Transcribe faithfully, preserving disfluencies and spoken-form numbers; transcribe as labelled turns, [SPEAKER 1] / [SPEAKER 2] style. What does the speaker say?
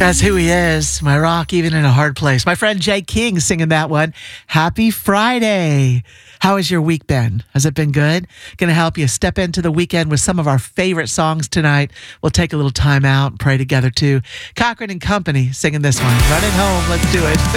[SPEAKER 1] That's who he is. My rock, even in a hard place. My friend Jay King singing that one. Happy Friday. How has your week been? Has it been good? Going to help you step into the weekend with some of our favorite songs tonight. We'll take a little time out and pray together too. Cochran and Company singing this one. Running home. Let's do it.